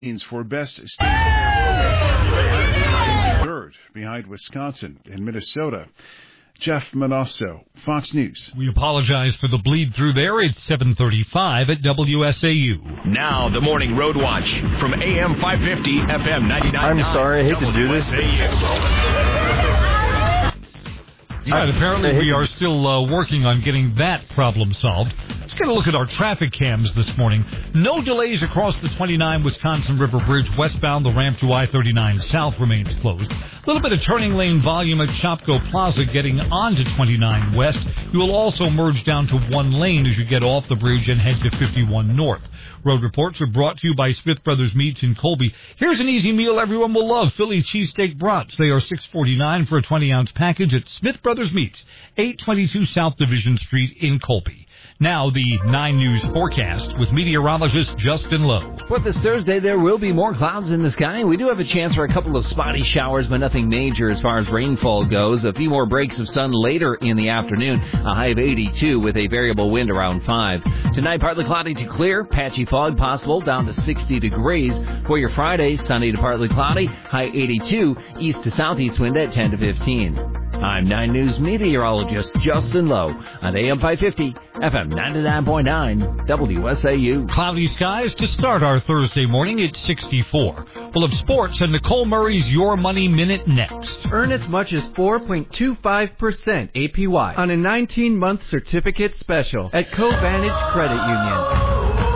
For best state program. Third, behind Wisconsin and Minnesota. Jeff Manosso, Fox News. We apologize for the bleed through there. It's 7:35 at WSAU. Now, the Morning Road Watch from AM 550, FM 99. I'm sorry, I hate to do this. Right, apparently we are still working on getting that problem solved. Let's get a look at our traffic cams this morning. No delays across the 29 Wisconsin River Bridge westbound. The ramp to I-39 south remains closed. A little bit of turning lane volume at Shopko Plaza getting onto 29 west. You will also merge down to one lane as you get off the bridge and head to 51 north. Road reports are brought to you by Smith Brothers Meats in Colby. Here's an easy meal everyone will love. Philly cheesesteak brats. They are $6.49 for a 20-ounce package at Smith Brothers Meats, 822 South Division Street in Colby. Now the 9 News forecast with meteorologist Justin Lowe. For this Thursday, there will be more clouds in the sky. We do have a chance for a couple of spotty showers, but nothing major as far as rainfall goes. A few more breaks of sun later in the afternoon. A high of 82 with a variable wind around 5. Tonight, partly cloudy to clear. Patchy fog possible down to 60 degrees. For your Friday, sunny to partly cloudy. High 82. East to southeast wind at 10 to 15. I'm 9 News meteorologist Justin Lowe on AM 550, FM 99.9, WSAU. Cloudy skies to start our Thursday morning at 64. We'll have sports and Nicole Murray's Your Money Minute next. Earn as much as 4.25% APY on a 19-month certificate special at Covantage Credit Union.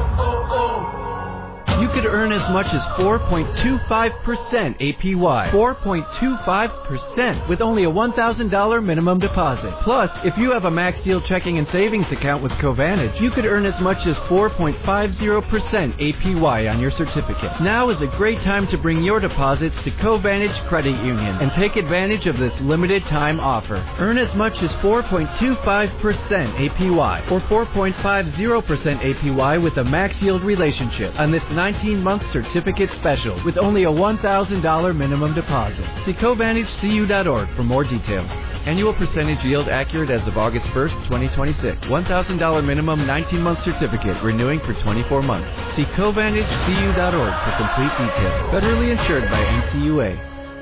You could earn as much as 4.25% APY. 4.25% with only a $1,000 minimum deposit. Plus, if you have a Max Yield checking and savings account with Covantage, you could earn as much as 4.50% APY on your certificate. Now is a great time to bring your deposits to Covantage Credit Union and take advantage of this limited time offer. Earn as much as 4.25% APY or 4.50% APY with a Max Yield relationship on this 19-month certificate special with only a $1,000 minimum deposit. See CovantageCU.org for more details. Annual percentage yield accurate as of August 1st, 2026. $1,000 minimum 19-month certificate renewing for 24 months. See CovantageCU.org for complete details. Federally insured by NCUA.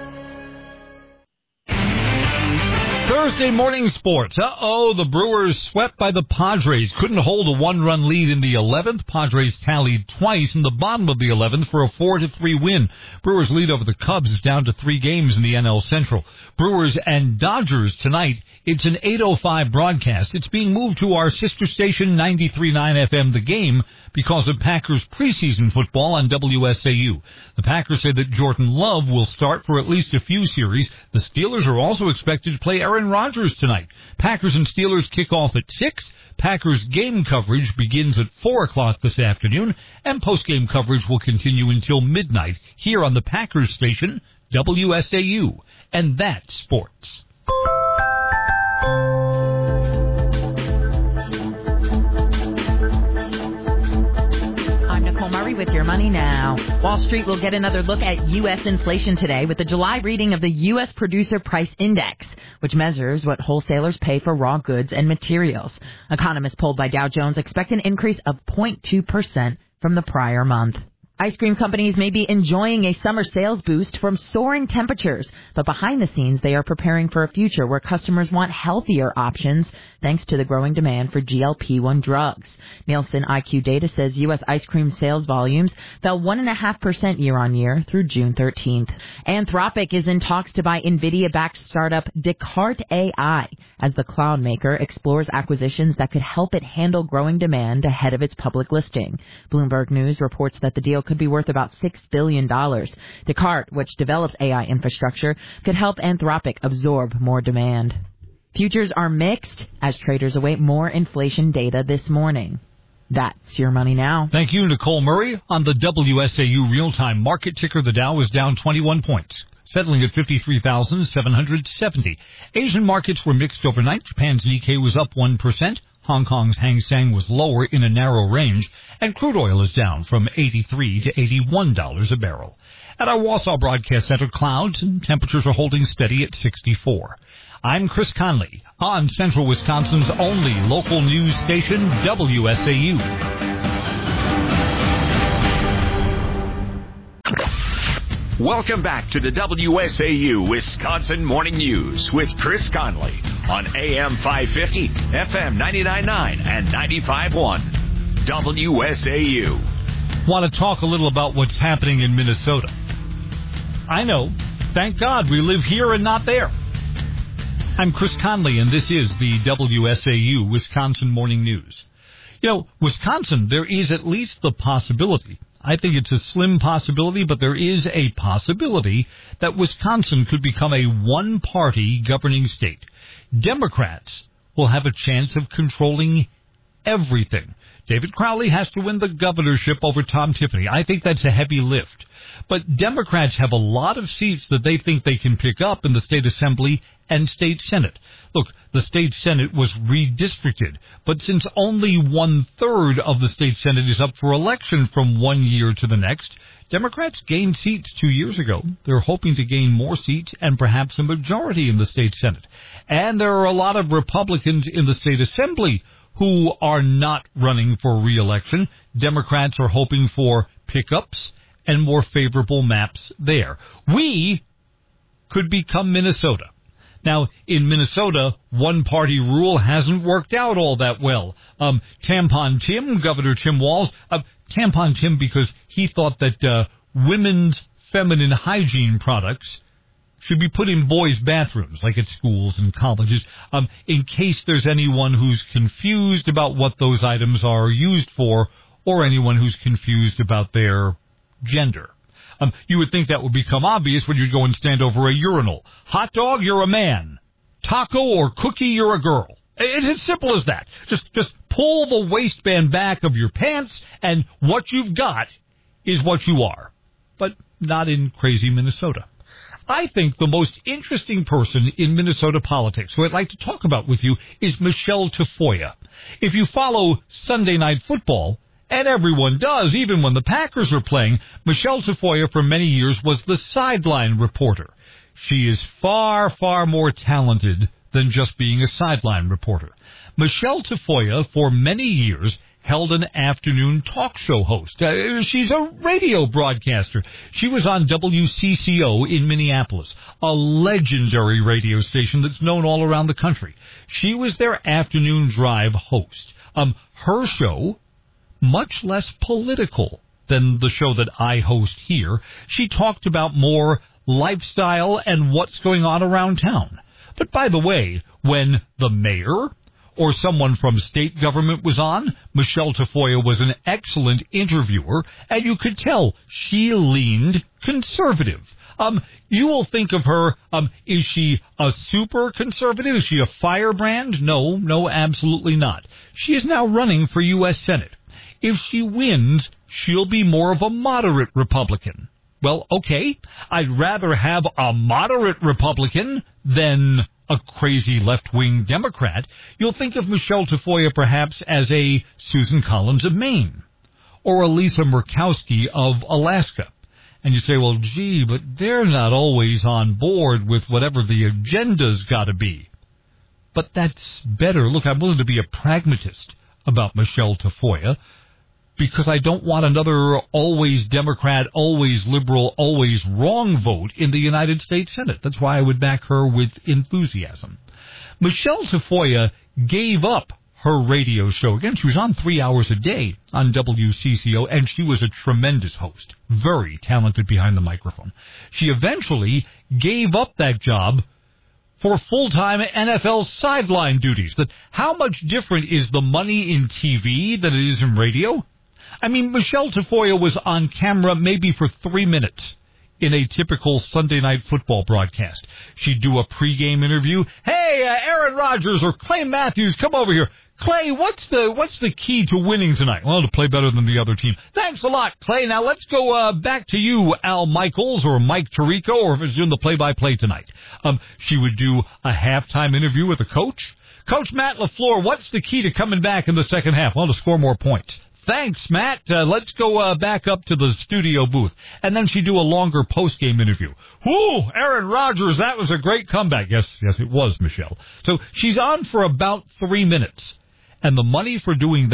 Thursday morning sports. The Brewers swept by the Padres. Couldn't hold a one-run lead in the 11th. Padres tallied twice in the bottom of the 11th for a 4-3 win. Brewers' lead over the Cubs is down to 3 games in the NL Central. Brewers and Dodgers tonight. It's an 8:05 broadcast. It's being moved to our sister station 93.9 FM The Game because of Packers preseason football on WSAU. The Packers say that Jordan Love will start for at least a few series. The Steelers are also expected to play Aaron Rodgers tonight. Packers and Steelers kick off at 6. Packers game coverage begins at 4 o'clock this afternoon, and post-game coverage will continue until midnight here on the Packers station, WSAU. And that's sports. With Your Money Now. Wall Street will get another look at U.S. inflation today with the July reading of the U.S. Producer Price Index, which measures what wholesalers pay for raw goods and materials. Economists polled by Dow Jones expect an increase of 0.2% from the prior month. Ice cream companies may be enjoying a summer sales boost from soaring temperatures, but behind the scenes they are preparing for a future where customers want healthier options thanks to the growing demand for GLP-1 drugs. Nielsen IQ data says U.S. ice cream sales volumes fell 1.5% year-on-year through June 13th. Anthropic is in talks to buy NVIDIA-backed startup Descartes AI as the cloud maker explores acquisitions that could help it handle growing demand ahead of its public listing. Bloomberg News reports that the deal could be worth about $6 billion. Descartes, which develops AI infrastructure, could help Anthropic absorb more demand. Futures are mixed as traders await more inflation data this morning. That's Your Money Now. Thank you, Nicole Murray. On the WSAU real-time market ticker, the Dow is down 21 points, settling at 53,770. Asian markets were mixed overnight. Japan's Nikkei was up 1%. Hong Kong's Hang Seng was lower in a narrow range, and crude oil is down from $83 to $81 a barrel. At our Wausau Broadcast Center, clouds and temperatures are holding steady at 64. I'm Chris Conley on Central Wisconsin's only local news station, WSAU. Welcome back to the WSAU Wisconsin Morning News with Chris Conley on AM 550, FM 99.9, and 95.1. WSAU. Want to talk a little about what's happening in Minnesota. I know. Thank God we live here and not there. I'm Chris Conley, and this is the WSAU Wisconsin Morning News. You know, Wisconsin, there is at least the possibility, I think it's a slim possibility, but there is a possibility that Wisconsin could become a one-party governing state. Democrats will have a chance of controlling everything. David Crowley has to win the governorship over Tom Tiffany. I think that's a heavy lift. But Democrats have a lot of seats that they think they can pick up in the state assembly and state senate. Look, the state senate was redistricted, but since only 1/3 of the state senate is up for election from one year to the next, Democrats gained seats 2 years ago. They're hoping to gain more seats and perhaps a majority in the state senate. And there are a lot of Republicans in the state assembly who are not running for re-election. Democrats are hoping for pickups and more favorable maps there. We could become Minnesota. Now, in Minnesota, one-party rule hasn't worked out all that well. Tampon Tim, Governor Tim Walz, Tampon Tim because he thought that women's feminine hygiene products should be put in boys' bathrooms, like at schools and colleges, in case there's anyone who's confused about what those items are used for, or anyone who's confused about their gender. You would think that would become obvious when you go and stand over a urinal. Hot dog, you're a man. Taco or cookie, you're a girl. It's as simple as that. Just pull the waistband back of your pants, and what you've got is what you are. But not in crazy Minnesota. I think the most interesting person in Minnesota politics who I'd like to talk about with you is Michelle Tafoya. If you follow Sunday Night Football, and everyone does, even when the Packers are playing, Michelle Tafoya for many years was the sideline reporter. She is far, far more talented than just being a sideline reporter. Michelle Tafoya, for many years, held an afternoon talk show host. She's a radio broadcaster. She was on WCCO in Minneapolis, a legendary radio station that's known all around the country. She was their afternoon drive host. Her show, much less political than the show that I host here. She talked about more lifestyle and what's going on around town. But by the way, when the mayor or someone from state government was on, Michelle Tafoya was an excellent interviewer, and you could tell she leaned conservative. You will think of her, is she a super conservative? Is she a firebrand? No, absolutely not. She is now running for U.S. Senate. If she wins, she'll be more of a moderate Republican. Well, okay, I'd rather have a moderate Republican than a crazy left-wing Democrat. You'll think of Michelle Tafoya perhaps as a Susan Collins of Maine or a Lisa Murkowski of Alaska. And you say, well, gee, but they're not always on board with whatever the agenda's got to be. But that's better. Look, I'm willing to be a pragmatist about Michelle Tafoya, because I don't want another always Democrat, always liberal, always wrong vote in the United States Senate. That's why I would back her with enthusiasm. Michelle Tafoya gave up her radio show. Again, she was on 3 hours a day on WCCO, and she was a tremendous host, very talented behind the microphone. She eventually gave up that job for full-time NFL sideline duties. That how much different is the money in TV than it is in radio? I mean, Michelle Tafoya was on camera maybe for 3 minutes in a typical Sunday Night Football broadcast. She'd do a pregame interview. Hey, Aaron Rodgers or Clay Matthews, come over here. Clay, what's the key to winning tonight? Well, to play better than the other team. Thanks a lot, Clay. Now let's go back to you, Al Michaels or Mike Tirico, or if it's doing the play-by-play tonight. She would do a halftime interview with a coach. Coach Matt LaFleur, what's the key to coming back in the second half? Well, to score more points. Thanks, Matt. Let's go back up to the studio booth. And then she'd do a longer post-game interview. Whoo, Aaron Rodgers, that was a great comeback. Yes, it was, Michelle. So she's on for about 3 minutes. And the money for doing that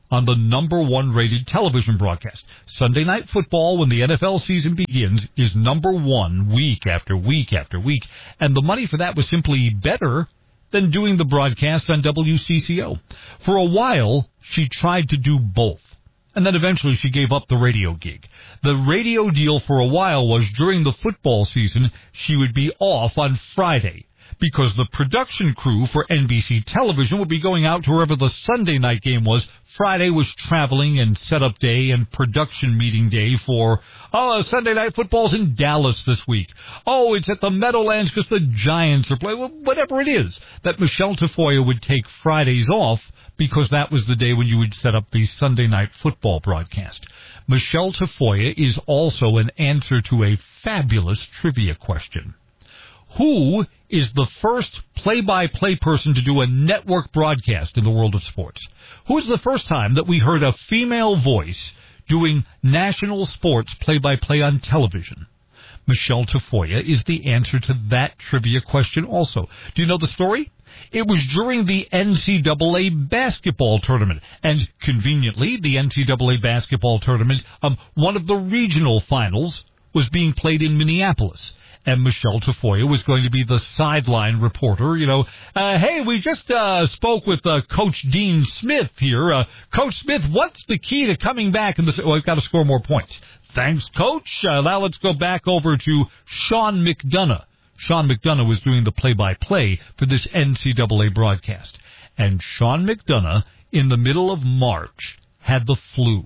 on the number one rated television broadcast. Sunday Night Football, when the NFL season begins, is number one week after week after week. And the money for that was simply better than doing the broadcast on WCCO. For a while, she tried to do both. And then eventually she gave up the radio gig. The radio deal for a while was during the football season, she would be off on Friday, because the production crew for NBC television would be going out to wherever the Sunday night game was. Friday was traveling and setup day and production meeting day for, Sunday Night Football's in Dallas this week. Oh, it's at the Meadowlands because the Giants are playing. Well, whatever it is, that Michelle Tafoya would take Fridays off because that was the day when you would set up the Sunday Night Football broadcast. Michelle Tafoya is also an answer to a fabulous trivia question. Who is the first play-by-play person to do a network broadcast in the world of sports? Who is the first time that we heard a female voice doing national sports play-by-play on television? Michelle Tafoya is the answer to that trivia question also. Do you know the story? It was during the NCAA basketball tournament, and conveniently, the NCAA basketball tournament, one of the regional finals was being played in Minneapolis. And Michelle Tafoya was going to be the sideline reporter. Hey, we just spoke with Coach Dean Smith here. Coach Smith, what's the key to coming back? I've got to score more points. Thanks, Coach. Now let's go back over to Sean McDonough. Sean McDonough was doing the play-by-play for this NCAA broadcast. And Sean McDonough, in the middle of March, had the flu.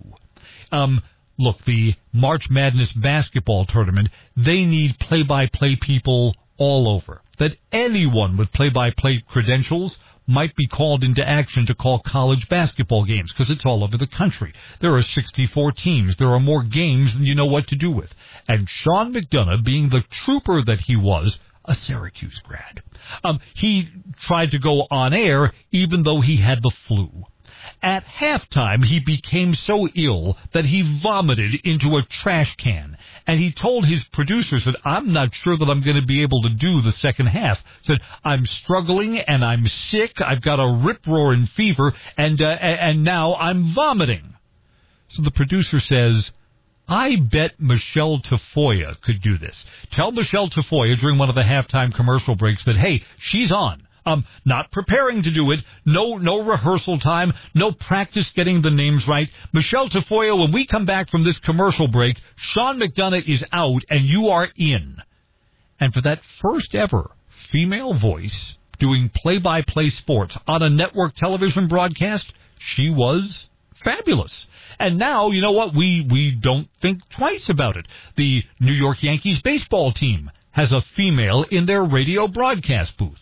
Look, the March Madness basketball tournament, they need play-by-play people all over. That anyone with play-by-play credentials might be called into action to call college basketball games, because it's all over the country. There are 64 teams. There are more games than you know what to do with. And Sean McDonough, being the trooper that he was, a Syracuse grad, he tried to go on air even though he had the flu. At halftime, he became so ill that he vomited into a trash can. And he told his producers that, I'm not sure that I'm going to be able to do the second half. Said, I'm struggling and I'm sick. I've got a rip-roaring fever and now I'm vomiting. So the producer says, I bet Michelle Tafoya could do this. Tell Michelle Tafoya during one of the halftime commercial breaks that, hey, she's on. Not preparing to do it, no rehearsal time, no practice getting the names right. Michelle Tafoya, when we come back from this commercial break, Sean McDonough is out and you are in. And for that first ever female voice doing play-by-play sports on a network television broadcast, she was fabulous. And now, you know what, we don't think twice about it. The New York Yankees baseball team has a female in their radio broadcast booth.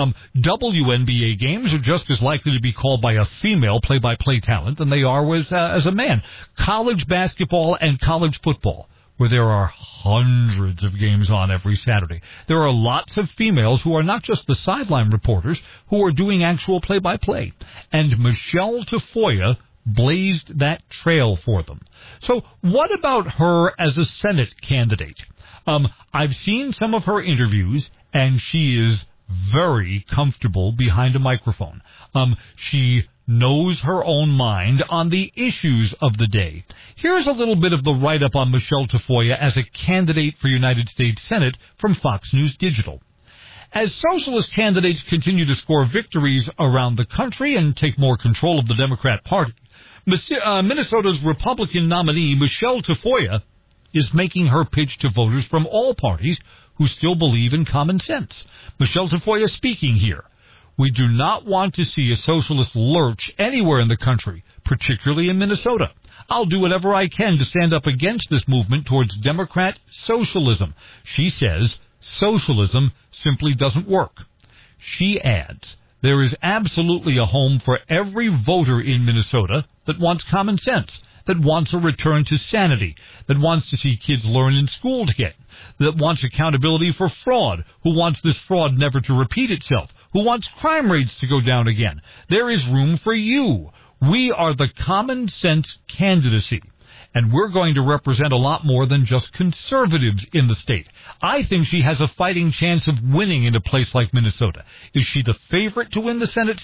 WNBA games are just as likely to be called by a female play-by-play talent than they are as a man. College basketball and college football, where there are hundreds of games on every Saturday, there are lots of females who are not just the sideline reporters, who are doing actual play-by-play. And Michelle Tafoya blazed that trail for them. So what about her as a Senate candidate? I've seen some of her interviews, and she is very comfortable behind a microphone. She knows her own mind on the issues of the day. Here's a little bit of the write-up on Michelle Tafoya as a candidate for United States Senate from Fox News Digital. As socialist candidates continue to score victories around the country and take more control of the Democrat Party, Minnesota's Republican nominee, Michelle Tafoya, is making her pitch to voters from all parties who still believe in common sense. Michelle Tafoya speaking here. We do not want to see a socialist lurch anywhere in the country, particularly in Minnesota. I'll do whatever I can to stand up against this movement towards Democrat socialism. She says socialism simply doesn't work. She adds, there is absolutely a home for every voter in Minnesota that wants common sense, that wants a return to sanity, that wants to see kids learn in school again, that wants accountability for fraud, who wants this fraud never to repeat itself, who wants crime rates to go down again. There is room for you. We are the common sense candidacy, and we're going to represent a lot more than just conservatives in the state. I think she has a fighting chance of winning in a place like Minnesota. Is she the favorite to win the Senate seat?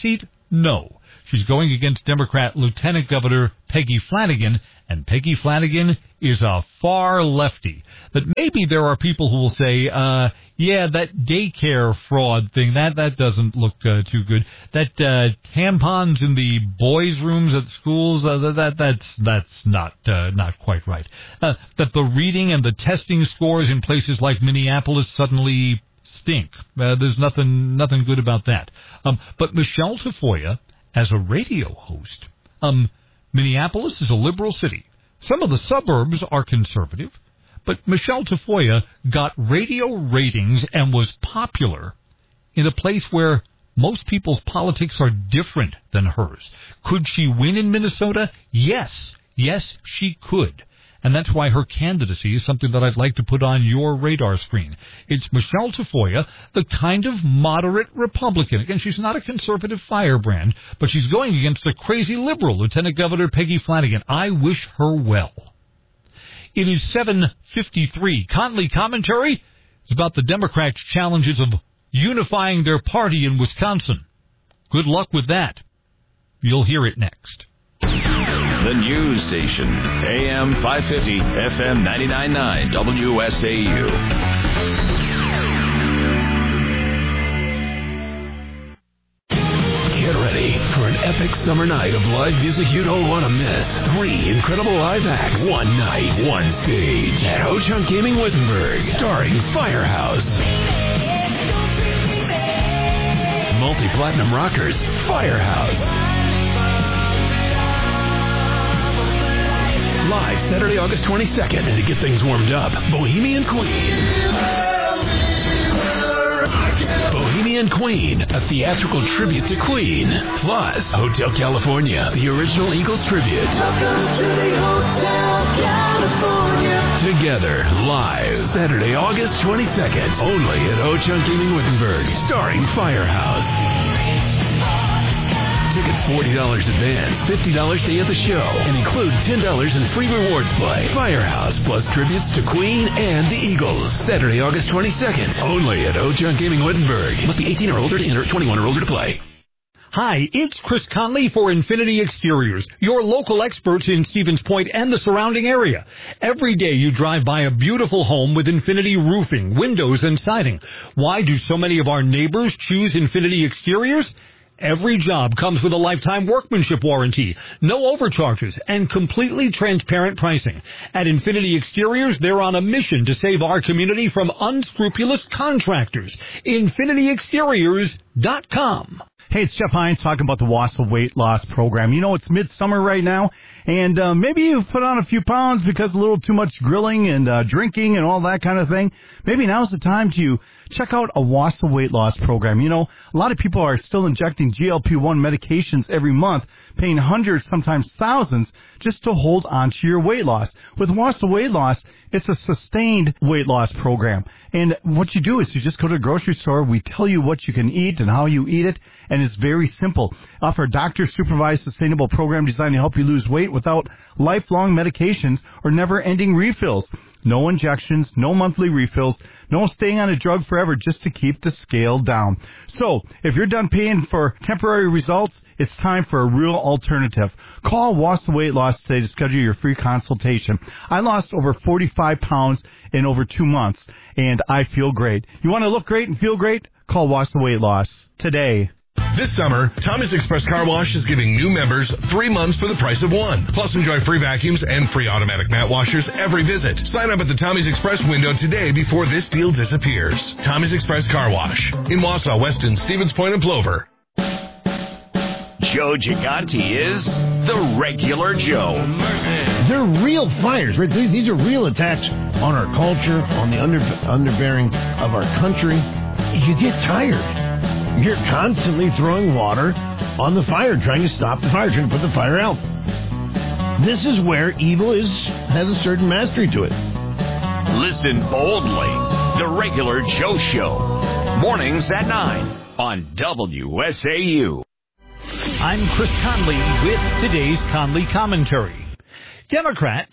No. She's going against Democrat Lieutenant Governor Peggy Flanagan, and Peggy Flanagan is a far lefty. But maybe there are people who will say, yeah, that daycare fraud thing, that doesn't look too good. That tampons in the boys' rooms at schools, that's not quite right. That the reading and the testing scores in places like Minneapolis suddenly stink. There's nothing good about that. But Michelle Tafoya, as a radio host, Minneapolis is a liberal city. Some of the suburbs are conservative, but Michelle Tafoya got radio ratings and was popular in a place where most people's politics are different than hers. Could she win in Minnesota? Yes, she could. And that's why her candidacy is something that I'd like to put on your radar screen. It's Michelle Tafoya, the kind of moderate Republican. Again, she's not a conservative firebrand, but she's going against a crazy liberal, Lieutenant Governor Peggy Flanagan. I wish her well. It is 7:53. Conley Commentary is about the Democrats' challenges of unifying their party in Wisconsin. Good luck with that. You'll hear it next. The news station, AM 550, FM 99.9, WSAU. Get ready for an epic summer night of live music you don't want to miss. 3 incredible live acts, one night, one stage at Ho-Chunk Gaming Wittenberg, starring Firehouse. Multi-platinum rockers, Firehouse. Live Saturday, August 22nd. And to get things warmed up, Bohemian Queen. Bohemian Queen, a theatrical tribute to Queen. Plus, Hotel California, the original Eagles tribute. Welcome to the Hotel California. Together, live, Saturday, August 22nd. Only at Ho-Chunk Gaming Wittenberg, starring Firehouse. Tickets $40 advance, $50 day of the show, and include $10 in free rewards play. Firehouse plus tributes to Queen and the Eagles. Saturday, August 22nd. Only at Ho-Chunk Gaming Wittenberg. Must be 18 or older to enter, 21 or older to play. Hi, it's Chris Conley for Infinity Exteriors, your local experts in Stevens Point and the surrounding area. Every day you drive by a beautiful home with Infinity roofing, windows, and siding. Why do so many of our neighbors choose Infinity Exteriors? Every job comes with a lifetime workmanship warranty, no overcharges, and completely transparent pricing. At Infinity Exteriors, they're on a mission to save our community from unscrupulous contractors. InfinityExteriors.com. Hey, it's Jeff Hines talking about the WASA weight loss program. You know, it's midsummer right now, and maybe you've put on a few pounds because a little too much grilling and drinking and all that kind of thing. Maybe now's the time to check out a WASA weight loss program. You know, a lot of people are still injecting GLP-1 medications every month, paying hundreds, sometimes thousands, just to hold on to your weight loss. With WASA weight loss, it's a sustained weight loss program. And what you do is you just go to the grocery store. We tell you what you can eat and how you eat it. And it's very simple. Offer a doctor-supervised sustainable program designed to help you lose weight without lifelong medications or never-ending refills. No injections, no monthly refills, no staying on a drug forever just to keep the scale down. So, if you're done paying for temporary results, it's time for a real alternative. Call WASA Weight Loss today to schedule your free consultation. I lost over 45 pounds in over 2 months, and I feel great. You want to look great and feel great? Call WASA Weight Loss today. This summer, Tommy's Express Car Wash is giving new members 3 months for the price of 1. Plus, enjoy free vacuums and free automatic mat washers every visit. Sign up at the Tommy's Express window today before this deal disappears. Tommy's Express Car Wash in Wausau, Weston, Stevens Point, and Plover. Joe Gigante is the regular Joe. They're real fires, right? These are real attacks on our culture, on the underbearing of our country. You get tired. You're constantly throwing water on the fire, trying to stop the fire, trying to put the fire out. This is where evil has a certain mastery to it. Listen boldly. The regular Joe Show. Mornings at 9 on WSAU. I'm Chris Conley with today's Conley Commentary. Democrats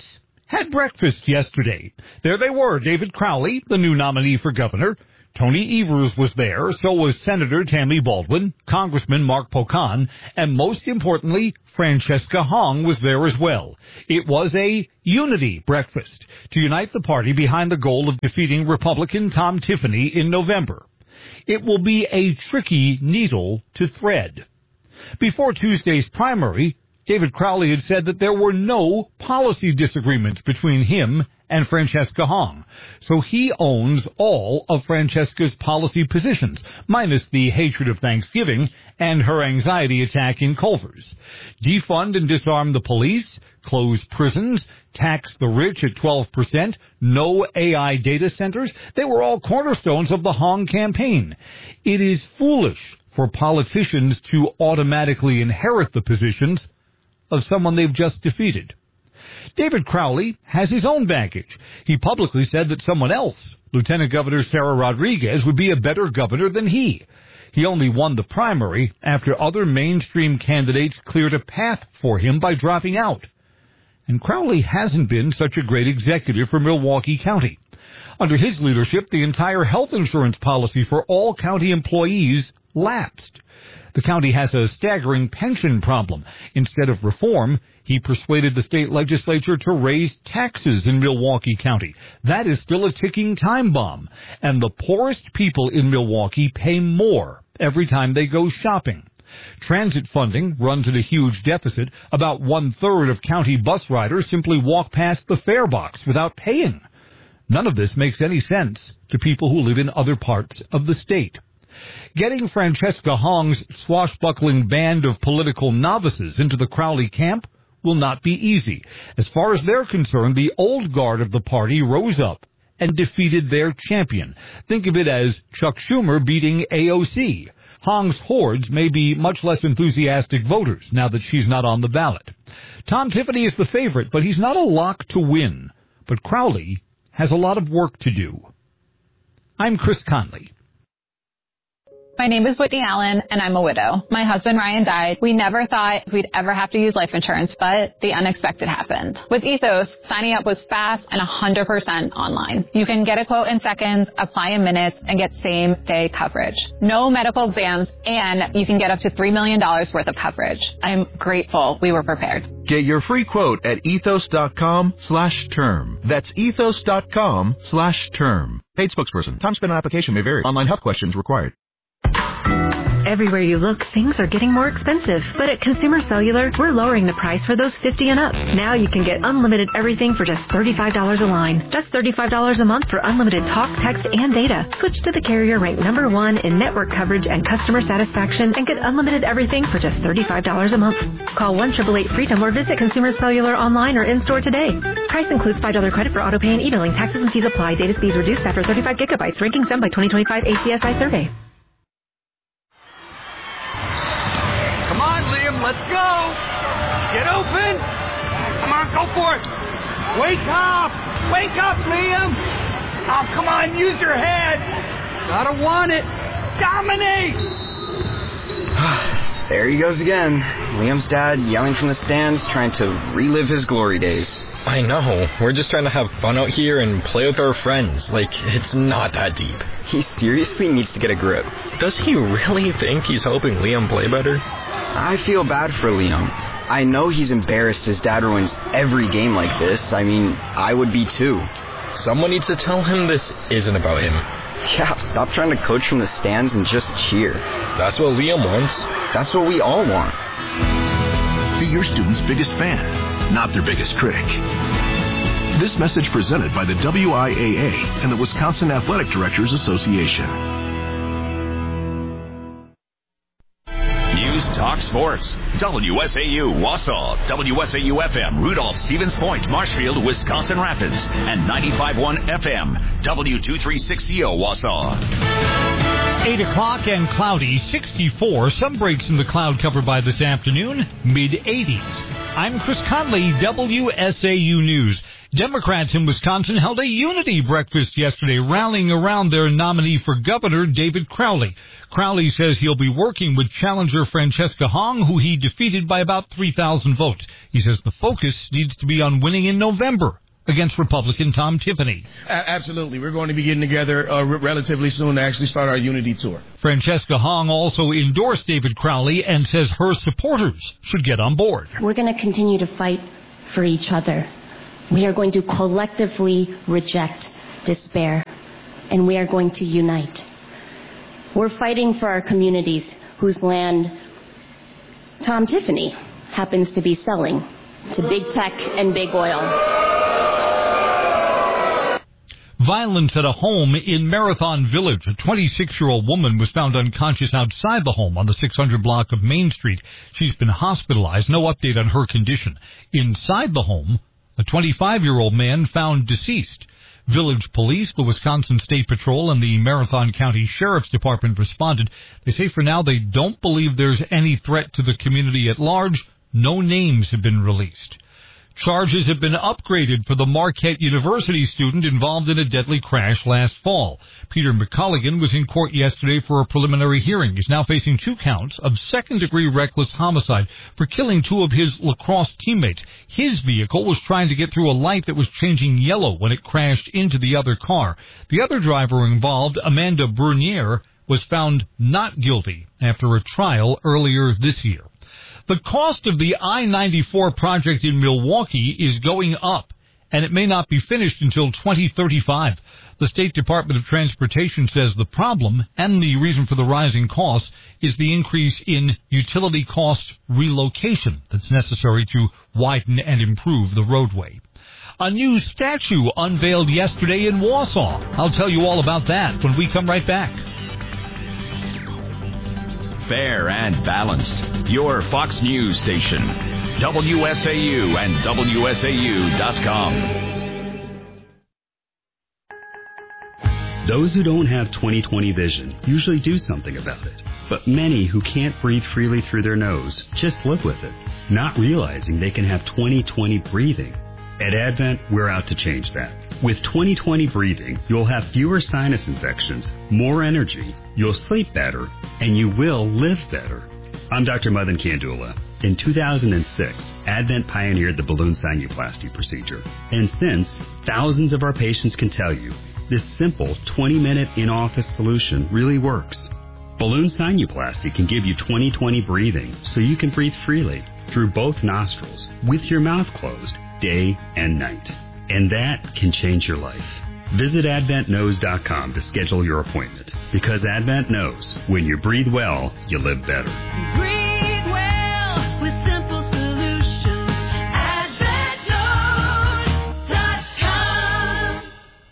had breakfast yesterday. There they were, David Crowley, the new nominee for governor. Tony Evers was there, so was Senator Tammy Baldwin, Congressman Mark Pocan, and most importantly, Francesca Hong was there as well. It was a unity breakfast to unite the party behind the goal of defeating Republican Tom Tiffany in November. It will be a tricky needle to thread. Before Tuesday's primary, David Crowley had said that there were no policy disagreements between him and Francesca Hong, so he owns all of Francesca's policy positions, minus the hatred of Thanksgiving and her anxiety attack in Culver's. Defund and disarm the police, close prisons, tax the rich at 12%, no AI data centers. They were all cornerstones of the Hong campaign. It is foolish for politicians to automatically inherit the positions of someone they've just defeated. David Crowley has his own baggage. He publicly said that someone else, Lieutenant Governor Sarah Rodriguez, would be a better governor than he. He only won the primary after other mainstream candidates cleared a path for him by dropping out. And Crowley hasn't been such a great executive for Milwaukee County. Under his leadership, the entire health insurance policy for all county employees lapsed. The county has a staggering pension problem. Instead of reform, he persuaded the state legislature to raise taxes in Milwaukee County. That is still a ticking time bomb. And the poorest people in Milwaukee pay more every time they go shopping. Transit funding runs at a huge deficit. About 1/3 of county bus riders simply walk past the fare box without paying. None of this makes any sense to people who live in other parts of the state. Getting Francesca Hong's swashbuckling band of political novices into the Crowley camp will not be easy. As far as they're concerned, the old guard of the party rose up and defeated their champion. Think of it as Chuck Schumer beating AOC. Hong's hordes may be much less enthusiastic voters now that she's not on the ballot. Tom Tiffany is the favorite, but he's not a lock to win. But Crowley has a lot of work to do. I'm Chris Conley. My name is Whitney Allen, and I'm a widow. My husband, Ryan, died. We never thought we'd ever have to use life insurance, but the unexpected happened. With Ethos, signing up was fast and 100% online. You can get a quote in seconds, apply in minutes, and get same-day coverage. No medical exams, and you can get up to $3 million worth of coverage. I'm grateful we were prepared. Get your free quote at ethos.com/term. That's ethos.com/term. Paid spokesperson. Time spent on application may vary. Online health questions required. Everywhere you look, things are getting more expensive. But at Consumer Cellular, we're lowering the price for those 50 and up. Now you can get unlimited everything for just $35 a line. That's $35 a month for unlimited talk, text, and data. Switch to the carrier ranked #1 in network coverage and customer satisfaction and get unlimited everything for just $35 a month. Call 1-888-FREEDOM or visit Consumer Cellular online or in-store today. Price includes $5 credit for auto pay and e-billing. Taxes and fees apply. Data speeds reduced after 35 gigabytes. Rankings done by 2025 ACSI survey. Come on, Liam, let's go. Get open. Come on, go for it. Wake up. Wake up, Liam. Oh, come on, use your head. Gotta want it. Dominate. There he goes again. Liam's dad yelling from the stands, trying to relive his glory days. I know. We're just trying to have fun out here and play with our friends. Like, it's not that deep. He seriously needs to get a grip. Does he really think he's helping Liam play better? I feel bad for Liam. I know he's embarrassed his dad ruins every game like this. I mean, I would be too. Someone needs to tell him this isn't about him. Yeah, stop trying to coach from the stands and just cheer. That's what Liam wants. That's what we all want. Be your student's biggest fan, not their biggest critic. This message presented by the WIAA and the Wisconsin Athletic Directors Association. News Talk Sports. WSAU Wausau, WSAU FM, Rudolph, Stevens Point, Marshfield, Wisconsin Rapids, and 95.1 FM, W236CO Wausau. 8 o'clock and cloudy, 64. Some breaks in the cloud cover by this afternoon, mid-80s. I'm Chris Conley, WSAU News. Democrats in Wisconsin held a unity breakfast yesterday, rallying around their nominee for governor, David Crowley. Crowley says he'll be working with challenger Francesca Hong, who he defeated by about 3,000 votes. He says the focus needs to be on winning in November, against Republican Tom Tiffany. Absolutely. We're going to be getting together relatively soon to actually start our unity tour. Francesca Hong also endorsed David Crowley and says her supporters should get on board. We're going to continue to fight for each other. We are going to collectively reject despair, and we are going to unite. We're fighting for our communities whose land Tom Tiffany happens to be selling to big tech and big oil. Violence at a home in Marathon Village. A 26-year-old woman was found unconscious outside the home on the 600 block of Main Street. She's been hospitalized. No update on her condition. Inside the home, a 25-year-old man found deceased. Village police, the Wisconsin State Patrol, and the Marathon County Sheriff's Department responded. They say for now they don't believe there's any threat to the community at large. No names have been released. Charges have been upgraded for the Marquette University student involved in a deadly crash last fall. Peter McCulligan was in court yesterday for a preliminary hearing. He's now facing 2 counts of second-degree reckless homicide for killing 2 of his lacrosse teammates. His vehicle was trying to get through a light that was changing yellow when it crashed into the other car. The other driver involved, Amanda Brunier, was found not guilty after a trial earlier this year. The cost of the I-94 project in Milwaukee is going up, and it may not be finished until 2035. The State Department of Transportation says the problem and the reason for the rising costs is the increase in utility cost relocation that's necessary to widen and improve the roadway. A new statue unveiled yesterday in Wausau. I'll tell you all about that when we come right back. Fair and balanced. Your Fox News station. WSAU and WSAU.com. Those who don't have 20/20 vision usually do something about it. But many who can't breathe freely through their nose just live with it, not realizing they can have 20/20 breathing. At Advent, we're out to change that. With 20/20 breathing, you'll have fewer sinus infections, more energy, you'll sleep better, and you will live better. I'm Dr. Madan Kandula. In 2006, Advent pioneered the balloon sinuplasty procedure. And since, thousands of our patients can tell you, this simple 20-minute in-office solution really works. Balloon sinuplasty can give you 20/20 breathing so you can breathe freely through both nostrils with your mouth closed day and night. And that can change your life. Visit AdventKnows.com to schedule your appointment. Because Advent knows when you breathe well, you live better. Breathe well with simple solutions. AdventKnows.com.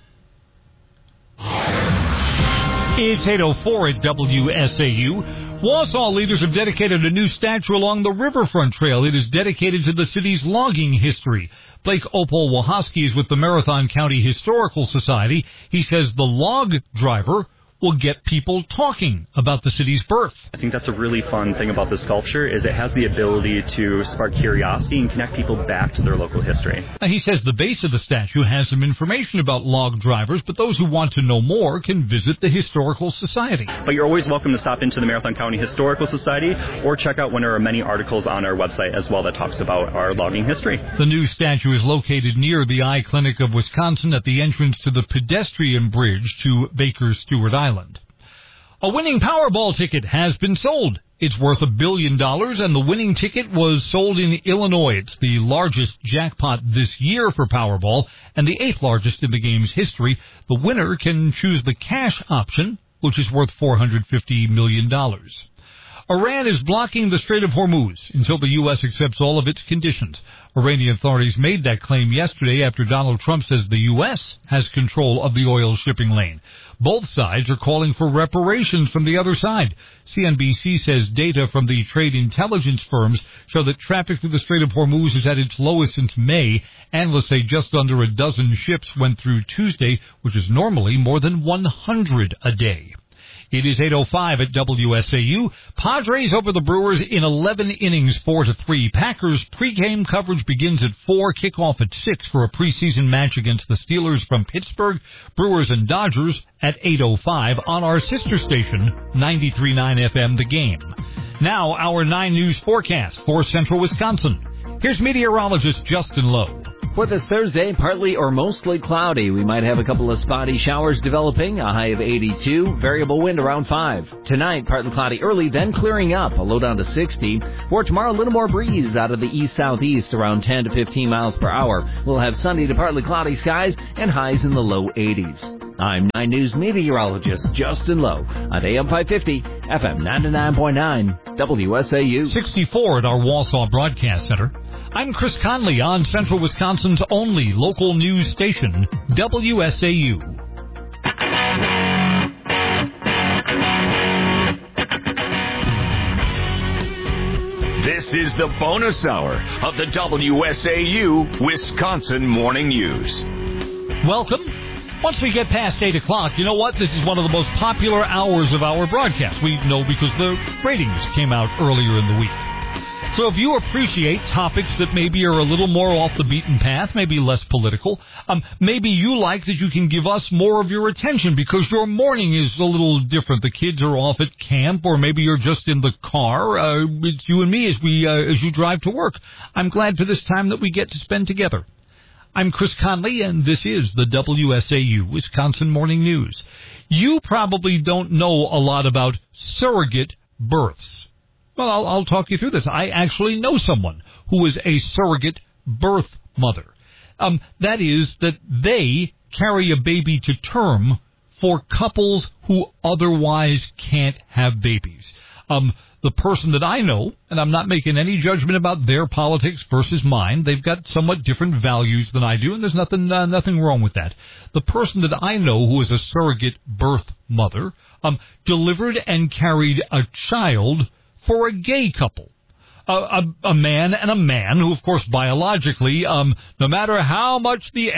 It's 8:04 at WSAU. Wausau leaders have dedicated a new statue along the Riverfront Trail. It is dedicated to the city's logging history. Blake Opal-Wachowski is with the Marathon County Historical Society. He says the log driver will get people talking about the city's birth. I think that's a really fun thing about this sculpture is it has the ability to spark curiosity and connect people back to their local history. Now, he says the base of the statue has some information about log drivers, but those who want to know more can visit the Historical Society. But you're always welcome to stop into the Marathon County Historical Society or check out one of our many articles on our website as well that talks about our logging history. The new statue is located near the Eye Clinic of Wisconsin at the entrance to the pedestrian bridge to Baker Stewart Island. A winning Powerball ticket has been sold. It's worth $1 billion, and the winning ticket was sold in Illinois. It's the largest jackpot this year for Powerball and the 8th largest in the game's history. The winner can choose the cash option, which is worth $450 million. Iran is blocking the Strait of Hormuz until the U.S. accepts all of its conditions. Iranian authorities made that claim yesterday after Donald Trump says the U.S. has control of the oil shipping lane. Both sides are calling for reparations from the other side. CNBC says data from the trade intelligence firms show that traffic through the Strait of Hormuz is at its lowest since May. Analysts say just under a dozen ships went through Tuesday, which is normally more than 100 a day. It is 8:05 at WSAU. Padres over the Brewers in 11 innings, 4-3. Packers pregame coverage begins at 4, kickoff at 6 for a preseason match against the Steelers from Pittsburgh. Brewers and Dodgers at 8:05 on our sister station, 93.9 FM The Game. Now, our 9 News forecast for central Wisconsin. Here's meteorologist Justin Lowe. For this Thursday, partly or mostly cloudy. We might have a couple of spotty showers developing, a high of 82, variable wind around 5. Tonight, partly cloudy early, then clearing up, a low down to 60. For tomorrow, a little more breeze out of the east-southeast, around 10 to 15 miles per hour. We'll have sunny to partly cloudy skies and highs in the low 80s. I'm 9 News meteorologist Justin Lowe on AM 550, FM 99.9, WSAU. 64 at our Wausau Broadcast Center. I'm Chris Conley on Central Wisconsin's only local news station, WSAU. This is the bonus hour of the WSAU Wisconsin Morning News. Welcome. Once we get past 8 o'clock, you know what? This is one of the most popular hours of our broadcast. We know because the ratings came out earlier in the week. So if you appreciate topics that maybe are a little more off the beaten path, maybe less political, maybe you like that you can give us more of your attention because your morning is a little different. The kids are off at camp, or maybe you're just in the car. It's you and me as you drive to work. I'm glad for this time that we get to spend together. I'm Chris Conley, and this is the WSAU Wisconsin Morning News. You probably don't know a lot about surrogate births. Well, I'll talk you through this. I actually know someone who is a surrogate birth mother. That is that they carry a baby to term for couples who otherwise can't have babies. The person that I know, and I'm not making any judgment about their politics versus mine. They've got somewhat different values than I do, and there's nothing wrong with that. The person that I know who is a surrogate birth mother delivered and carried a child for a gay couple. A man and a man who, of course, biologically, no matter how much the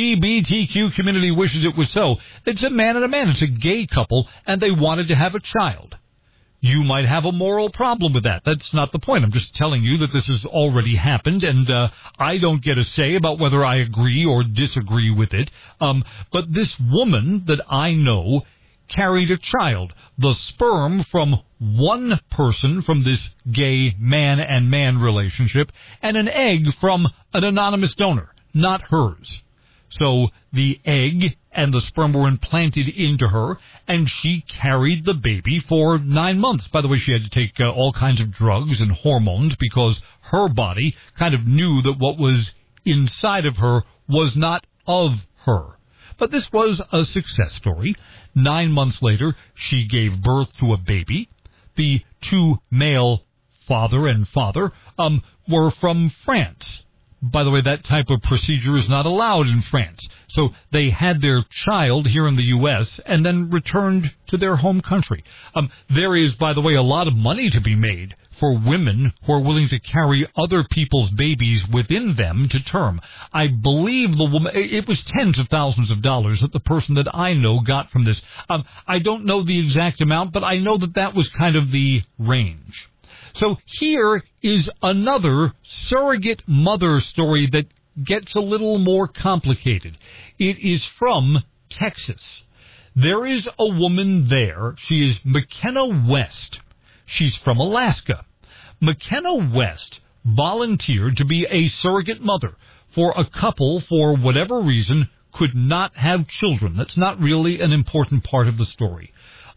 LGBTQ community wishes it was so, it's a man and a man. It's a gay couple, and they wanted to have a child. You might have a moral problem with that. That's not the point. I'm just telling you that this has already happened, and I don't get a say about whether I agree or disagree with it. But this woman that I know carried a child, the sperm from one person from this gay man and man relationship, and an egg from an anonymous donor, not hers. So the egg and the sperm were implanted into her, and she carried the baby for 9 months. By the way, she had to take all kinds of drugs and hormones because her body kind of knew that what was inside of her was not of her. But this was a success story. 9 months later, she gave birth to a baby. The two male father and father were from France. By the way, that type of procedure is not allowed in France. So they had their child here in the U.S. and then returned to their home country. There is, by the way, a lot of money to be made for women who are willing to carry other people's babies within them to term. I believe the woman, it was tens of thousands of dollars that the person that I know got from this. I don't know the exact amount, but I know that that was kind of the range. So here is another surrogate mother story that gets a little more complicated. It is from Texas. There is a woman there. She is McKenna West. She's from Alaska. McKenna West volunteered to be a surrogate mother for a couple for whatever reason could not have children. That's not really an important part of the story.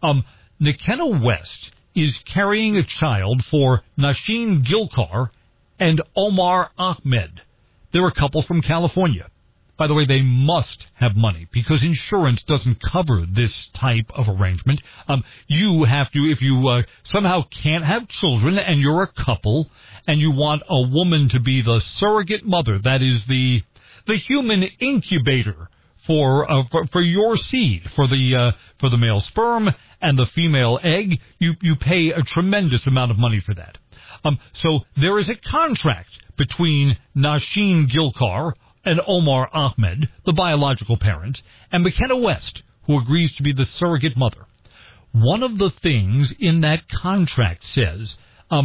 McKenna West is carrying a child for Nasheen Gilkar and Omar Ahmed. They're a couple from California. By the way, they must have money because insurance doesn't cover this type of arrangement. You have to, if you somehow can't have children and you're a couple and you want a woman to be the surrogate mother, that is the human incubator for your seed, for the male sperm and the female egg, you pay a tremendous amount of money for that. So there is a contract between Nasheen Gilkar and Omar Ahmed, the biological parent, and McKenna West, who agrees to be the surrogate mother. One of the things in that contract says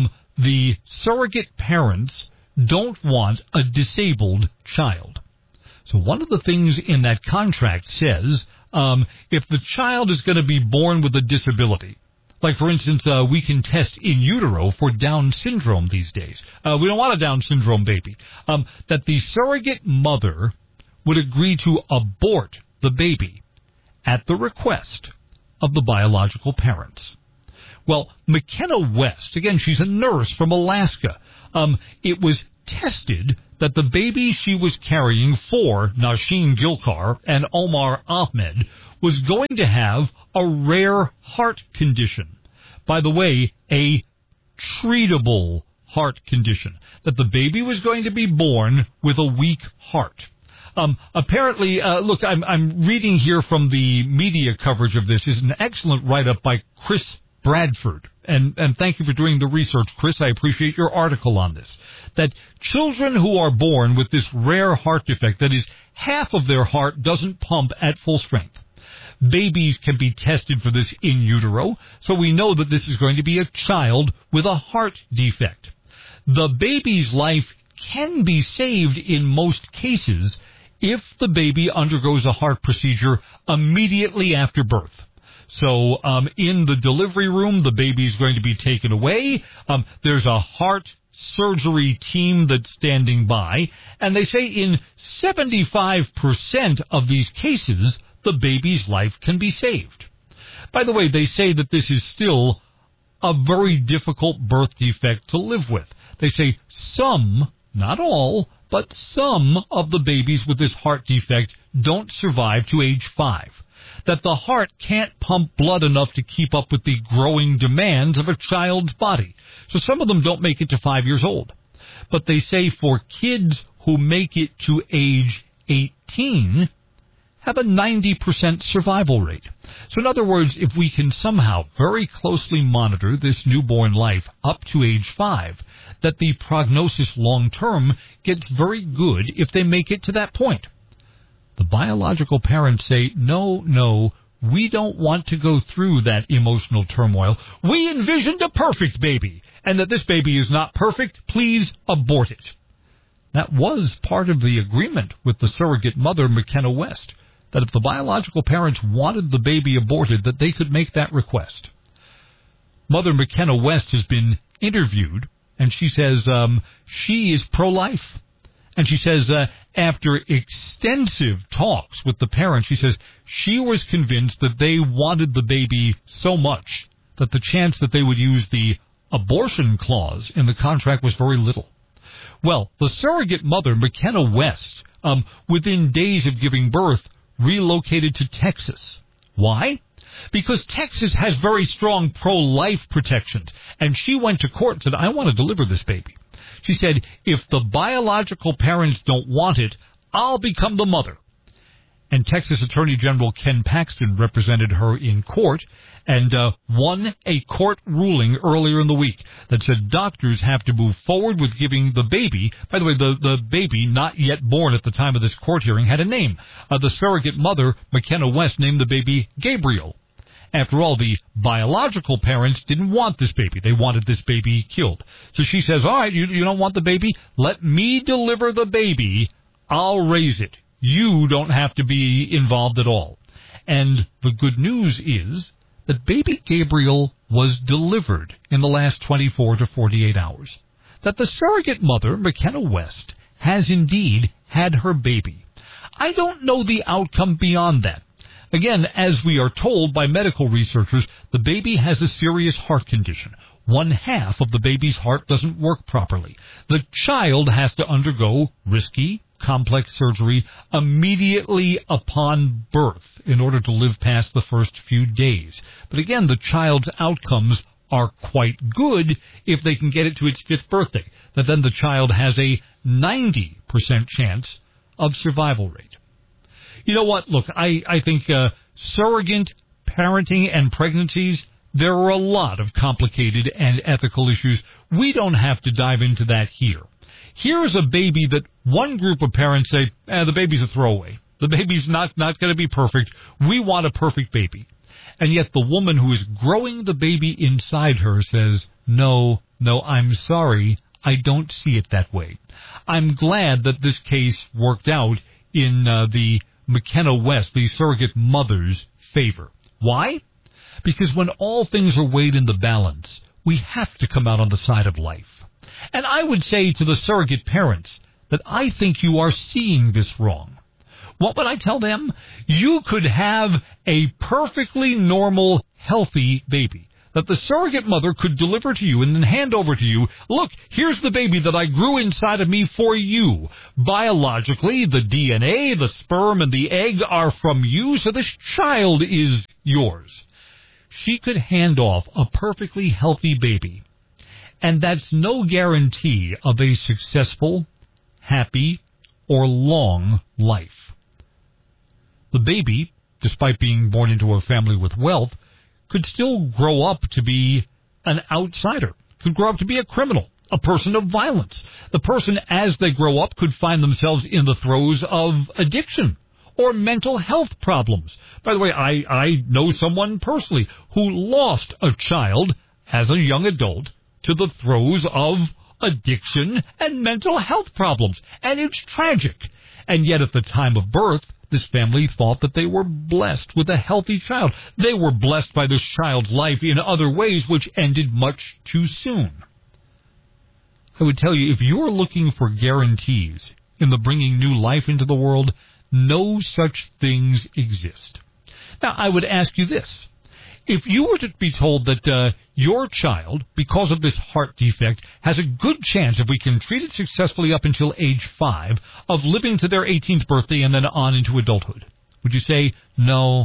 the surrogate parents don't want a disabled child. So one of the things in that contract says if the child is going to be born with a disability, Like, for instance, we can test in utero for Down syndrome these days. We don't want a Down syndrome baby. That the surrogate mother would agree to abort the baby at the request of the biological parents. Well, McKenna West, again, she's a nurse from Alaska. It was tested that the baby she was carrying for Nasheen Gilkar and Omar Ahmed was going to have a rare heart condition. By the way, a treatable heart condition. That the baby was going to be born with a weak heart. Apparently, look, I'm reading here from the media coverage of this. Is an excellent write-up by Chris Bradford. And thank you for doing the research, Chris. I appreciate your article on this. That children who are born with this rare heart defect, that is, half of their heart doesn't pump at full strength. Babies can be tested for this in utero, so we know that this is going to be a child with a heart defect. The baby's life can be saved in most cases if the baby undergoes a heart procedure immediately after birth. So in the delivery room, the baby is going to be taken away. There's a heart surgery team that's standing by, and they say in 75% of these cases, the baby's life can be saved. By the way, they say that this is still a very difficult birth defect to live with. They say some, not all, but some of the babies with this heart defect don't survive to age 5. That the heart can't pump blood enough to keep up with the growing demands of a child's body. So some of them don't make it to 5 years old. But they say for kids who make it to age 18, have a 90% survival rate. So in other words, if we can somehow very closely monitor this newborn life up to age 5, that the prognosis long-term gets very good if they make it to that point. The biological parents say, no, we don't want to go through that emotional turmoil. We envisioned a perfect baby, and that this baby is not perfect. Please abort it. That was part of the agreement with the surrogate mother, McKenna West, that if the biological parents wanted the baby aborted, that they could make that request. Mother McKenna West has been interviewed, and she says she is pro-life. And she says after extensive talks with the parents, she says she was convinced that they wanted the baby so much that the chance that they would use the abortion clause in the contract was very little. Well, the surrogate mother, McKenna West, within days of giving birth, relocated to Texas. Why? Because Texas has very strong pro-life protections. And she went to court and said, I want to deliver this baby. She said, if the biological parents don't want it, I'll become the mother. And Texas Attorney General Ken Paxton represented her in court and won a court ruling earlier in the week that said doctors have to move forward with giving the baby. By the way, the baby, not yet born at the time of this court hearing, had a name. The surrogate mother, McKenna West, named the baby Gabriel. After all, the biological parents didn't want this baby. They wanted this baby killed. So she says, all right, you don't want the baby? Let me deliver the baby. I'll raise it. You don't have to be involved at all. And the good news is that baby Gabriel was delivered in the last 24 to 48 hours. That the surrogate mother, McKenna West, has indeed had her baby. I don't know the outcome beyond that. Again, as we are told by medical researchers, the baby has a serious heart condition. 1/2 of the baby's heart doesn't work properly. The child has to undergo risky, complex surgery immediately upon birth in order to live past the first few days. But again, the child's outcomes are quite good if they can get it to its 5th birthday. That then the child has a 90% chance of survival rate. You know what? Look, I think surrogate parenting and pregnancies, there are a lot of complicated and ethical issues. We don't have to dive into that here. Here's a baby that one group of parents say, the baby's a throwaway. The baby's not going to be perfect. We want a perfect baby. And yet the woman who is growing the baby inside her says, no, I'm sorry. I don't see it that way. I'm glad that this case worked out in the McKenna West, the surrogate mother's favor. Why? Because when all things are weighed in the balance, we have to come out on the side of life. And I would say to the surrogate parents that I think you are seeing this wrong. What would I tell them? You could have a perfectly normal, healthy baby that the surrogate mother could deliver to you and then hand over to you. Look, here's the baby that I grew inside of me for you. Biologically, the DNA, the sperm, and the egg are from you, so this child is yours. She could hand off a perfectly healthy baby, and that's no guarantee of a successful, happy, or long life. The baby, despite being born into a family with wealth, could still grow up to be an outsider, could grow up to be a criminal, a person of violence. The person, as they grow up, could find themselves in the throes of addiction or mental health problems. By the way, I know someone personally who lost a child as a young adult to the throes of addiction and mental health problems. And it's tragic. And yet at the time of birth, this family thought that they were blessed with a healthy child. They were blessed by this child's life in other ways, which ended much too soon. I would tell you, if you're looking for guarantees in the bringing new life into the world, no such things exist. Now, I would ask you this. If you were to be told that your child, because of this heart defect, has a good chance, if we can treat it successfully up until age 5, of living to their 18th birthday and then on into adulthood, would you say, no,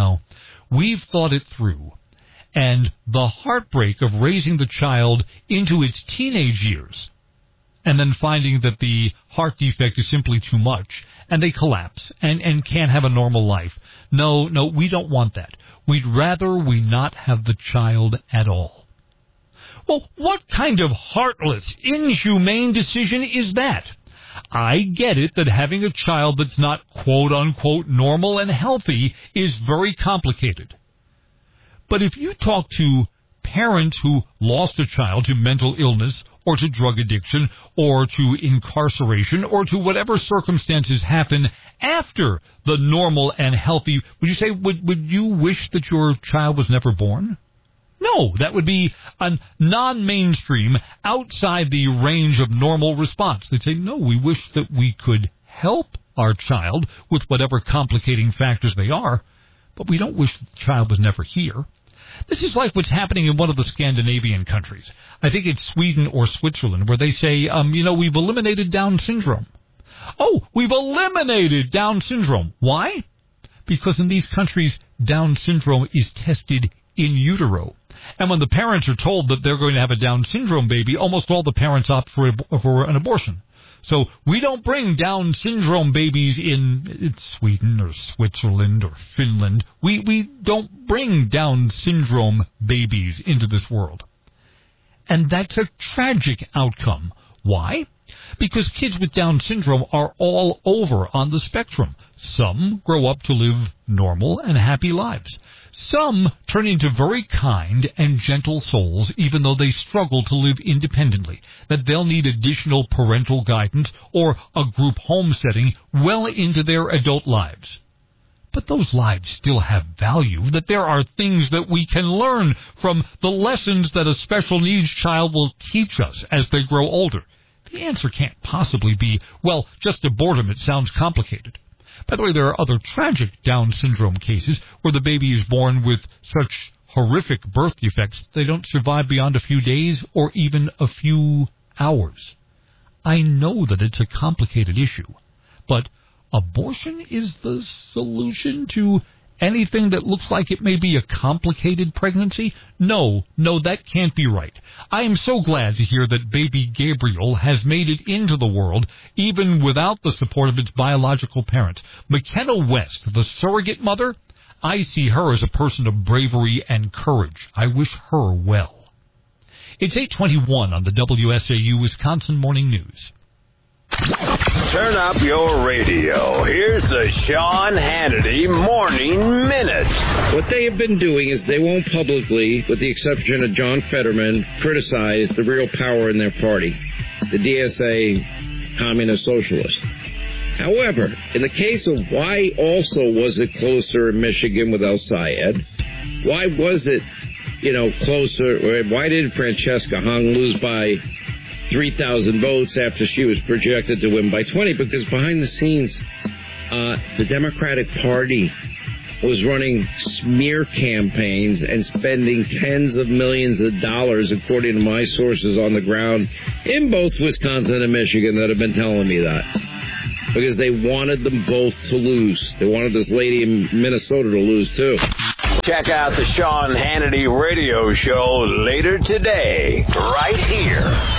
we've thought it through, and the heartbreak of raising the child into its teenage years and then finding that the heart defect is simply too much, and they collapse and can't have a normal life. No, we don't want that. We'd rather we not have the child at all. Well, what kind of heartless, inhumane decision is that? I get it that having a child that's not quote-unquote normal and healthy is very complicated. But if you talk to parents who lost a child to mental illness or to drug addiction or to incarceration or to whatever circumstances happen after the normal and healthy, would you say, would you wish that your child was never born? No, that would be a non-mainstream, outside the range of normal response. They'd say, no, we wish that we could help our child with whatever complicating factors they are, but we don't wish the child was never here. This is like what's happening in one of the Scandinavian countries. I think it's Sweden or Switzerland, where they say, we've eliminated Down syndrome. Oh, we've eliminated Down syndrome. Why? Because in these countries, Down syndrome is tested in utero. And when the parents are told that they're going to have a Down syndrome baby, almost all the parents opt for an abortion. So we don't bring Down syndrome babies in Sweden or Switzerland or Finland. We don't bring Down syndrome babies into this world. And that's a tragic outcome. Why? Because kids with Down syndrome are all over on the spectrum. Some grow up to live normal and happy lives. Some turn into very kind and gentle souls, even though they struggle to live independently, that they'll need additional parental guidance or a group home setting well into their adult lives. But those lives still have value, that there are things that we can learn from the lessons that a special needs child will teach us as they grow older. The answer can't possibly be, well, just abort them, it sounds complicated. By the way, there are other tragic Down syndrome cases where the baby is born with such horrific birth defects they don't survive beyond a few days or even a few hours. I know that it's a complicated issue, but abortion is the solution to anything that looks like it may be a complicated pregnancy? No, that can't be right. I am so glad to hear that baby Gabriel has made it into the world, even without the support of its biological parents. McKenna West, the surrogate mother, I see her as a person of bravery and courage. I wish her well. It's 8:21 on the WSAU Wisconsin Morning News. Turn up your radio. Here's the Sean Hannity Morning Minute. What they have been doing is they won't publicly, with the exception of John Fetterman, criticize the real power in their party, the DSA Communist Socialists. However, in the case of why also was it closer in Michigan with El Sayed, Why was it, closer? Why did Francesca Hung lose by 3,000 votes after she was projected to win by 20? Because behind the scenes, the Democratic Party was running smear campaigns and spending tens of millions of dollars, according to my sources on the ground in both Wisconsin and Michigan that have been telling me that. Because they wanted them both to lose. They wanted this lady in Minnesota to lose, too. Check out the Sean Hannity radio show later today, right here.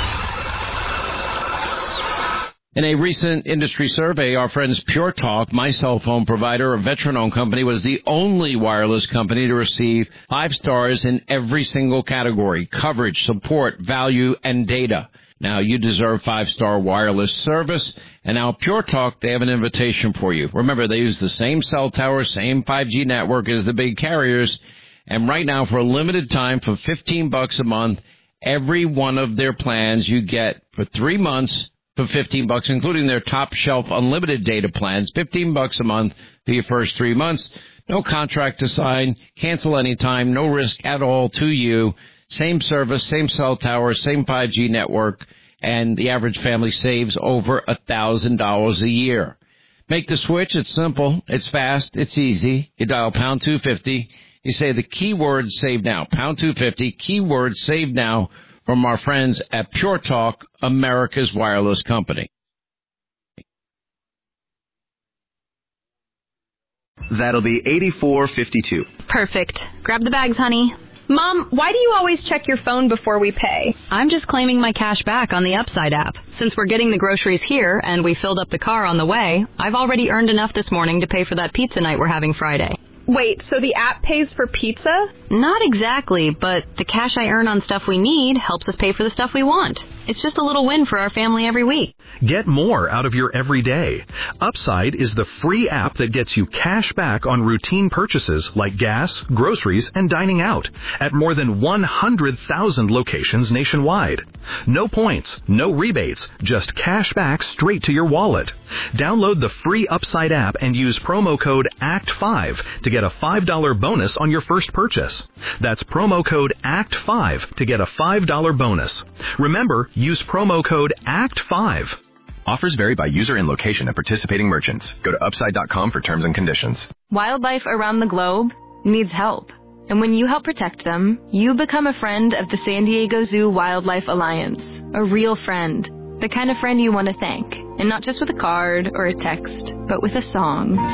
In a recent industry survey, our friends Pure Talk, my cell phone provider, a veteran-owned company, was the only wireless company to receive 5 stars in every single category: coverage, support, value, and data. Now, you deserve 5-star wireless service, and now Pure Talk, they have an invitation for you. Remember, they use the same cell tower, same 5G network as the big carriers, and right now, for a limited time, for $15 a month, every one of their plans you get for 3 months for $15, including their top-shelf unlimited data plans, $15 a month for your first 3 months. No contract to sign, cancel anytime, no risk at all to you. Same service, same cell tower, same 5G network, and the average family saves over $1,000 a year. Make the switch. It's simple. It's fast. It's easy. You dial pound 250. You say the keyword save now, pound 250, keyword save now, from our friends at Pure Talk, America's wireless company. That'll be $84.52. Perfect. Grab the bags, honey. Mom, why do you always check your phone before we pay? I'm just claiming my cash back on the Upside app. Since we're getting the groceries here and we filled up the car on the way, I've already earned enough this morning to pay for that pizza night we're having Friday. Wait, so the app pays for pizza? Not exactly, but the cash I earn on stuff we need helps us pay for the stuff we want. It's just a little win for our family every week. Get more out of your everyday. Upside is the free app that gets you cash back on routine purchases like gas, groceries, and dining out at more than 100,000 locations nationwide. No points, no rebates, just cash back straight to your wallet. Download the free Upside app and use promo code ACT5 to get a $5 bonus on your first purchase. That's promo code ACT5 to get a $5 bonus. Remember, use promo code ACT5. Offers vary by user and location at participating merchants. Go to upside.com for terms and conditions. Wildlife around the globe needs help. And when you help protect them, you become a friend of the San Diego Zoo Wildlife Alliance. A real friend. The kind of friend you want to thank. And not just with a card or a text, but with a song.